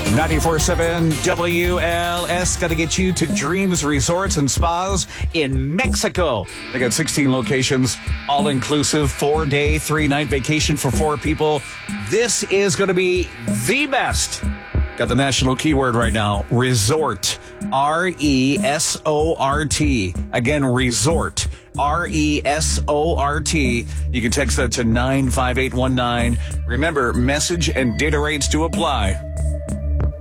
94.7 WLS got to get you to Dreams Resorts and Spas in Mexico. They got 16 locations, all inclusive, 4-day, 3-night vacation for 4 people. This is going to be the best. Got the national keyword right now, resort. R-E-S-O-R-T. Again, resort. R-E-S-O-R-T. You can text that to 95819. Remember, message and data rates to apply.